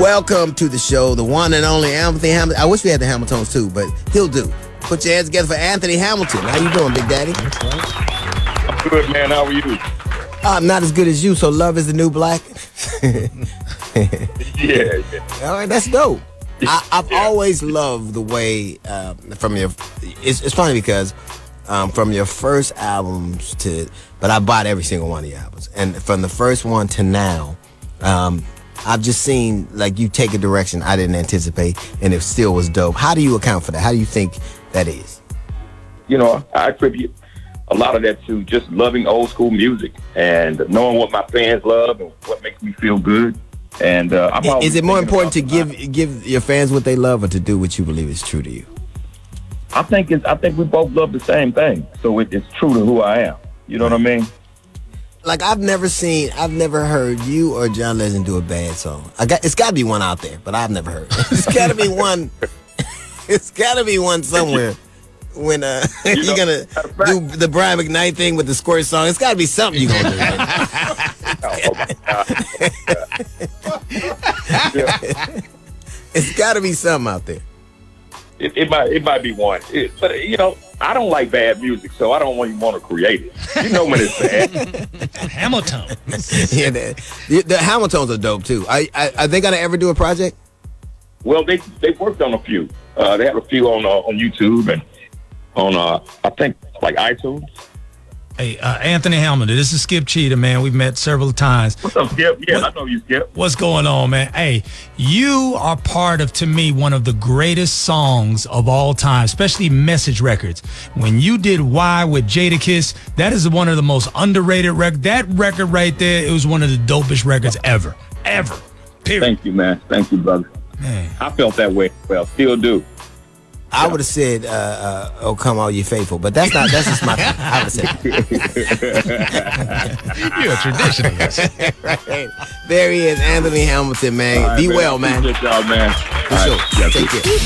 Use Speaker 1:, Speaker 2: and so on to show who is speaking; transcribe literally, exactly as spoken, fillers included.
Speaker 1: Welcome to the show, the one and only Anthony Hamilton. I wish we had the Hamiltons too, but he'll do. Put your hands together for Anthony Hamilton. How you doing, Big Daddy?
Speaker 2: I'm good, man. How are you?
Speaker 1: I'm not as good as you, so love is the new black.
Speaker 2: yeah, yeah.
Speaker 1: All right, that's dope. I, I've
Speaker 2: Yeah.
Speaker 1: always loved the way uh, from your. It's, it's funny because um, from your first albums to, but I bought every single one of your albums, and from the first one to now, um, I've just seen like you take a direction I didn't anticipate, and it still was dope. How do you account for that? How do you think that is?
Speaker 2: You know, I attribute a lot of that to just loving old school music and knowing what my fans love and what makes me feel good. And uh, I'm always
Speaker 1: Is it more
Speaker 2: thinking
Speaker 1: important to
Speaker 2: about
Speaker 1: give
Speaker 2: my-
Speaker 1: give your fans what they love, or to do what you believe is true to you?
Speaker 2: I think it's, I think we both love the same thing, so it, it's true to who I am. You know what I mean?
Speaker 1: Like I've never seen, I've never heard you or John Legend do a bad song. I got, it's got to be one out there, but I've never heard. It's got to be one. It's got to be one somewhere. When uh,
Speaker 2: You
Speaker 1: you're
Speaker 2: know,
Speaker 1: gonna do the Brian McKnight thing with the squirt song, it's got to be something you're gonna do.
Speaker 2: Oh, my God. Yeah.
Speaker 1: It's got to be something out there.
Speaker 2: It, it might it might be one, it, but you know I don't like bad music, so I don't even want to create it. You know when it's bad.
Speaker 3: Hamilton.
Speaker 1: Yeah, the, the Hamiltons are dope too. I, I, are they gonna ever do a project?
Speaker 2: Well, they they worked on a few. Uh, they have a few on uh, on YouTube and on uh, I think like iTunes.
Speaker 3: Hey, uh, Anthony Hamilton, this is Skip Cheetah, man. We've met several times.
Speaker 2: What's up, Skip? Yeah,
Speaker 3: What-
Speaker 2: I know you, Skip.
Speaker 3: What's going on, man? Hey, you are part of, to me, one of the greatest songs of all time, especially Message Records. When you did Why with Jadakiss, that is one of the most underrated records. That record right there, it was one of the dopest records ever. Ever. Period.
Speaker 2: Thank you, man. Thank you, brother.
Speaker 3: Man.
Speaker 2: I felt that way. Well, still do.
Speaker 1: I would have said, uh, uh, "Oh, come all you faithful," but that's not. That's just my. I would have said.
Speaker 3: You're a traditionalist.
Speaker 1: Right. There he is, Anthony Hamilton, man.
Speaker 2: All right,
Speaker 1: Be
Speaker 2: man.
Speaker 1: well, man.
Speaker 2: Appreciate y'all, man.
Speaker 1: For
Speaker 2: All
Speaker 1: sure.
Speaker 2: right. Yeah,
Speaker 1: Take care.